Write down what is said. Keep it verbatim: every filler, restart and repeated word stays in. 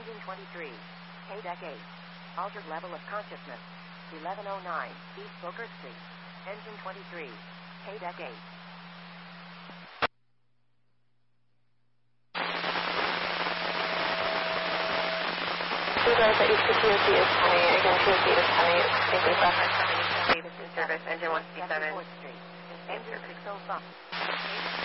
Engine twenty-three. K-Deck eight. Altered level of consciousness. eleven oh nine East Booker Street. Engine twenty-three. K-Deck eight. Realize that each T O C is coming. Again, T O C is coming. Thank you, sir. This is service. Engine one fifty-seven. Engine six oh five.